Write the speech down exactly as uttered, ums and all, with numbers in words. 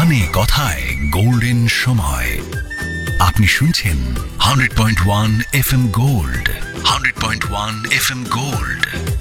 গানে কথায় গোল্ডেন সময়। আপনি শুনছেন hundred point one F M gold, hundred point one F M gold.